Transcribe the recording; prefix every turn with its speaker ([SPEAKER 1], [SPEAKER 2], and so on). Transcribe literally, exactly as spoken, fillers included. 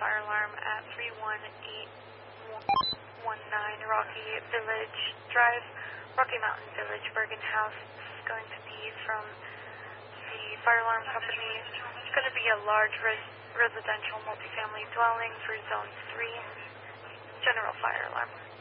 [SPEAKER 1] fire alarm at three one eight one nine Rocky Village Drive, Rocky Mountain Village, Bergen House. This is going to be from the fire alarm company. It's going to be a large res residential multifamily dwelling for Zone three, general fire alarm.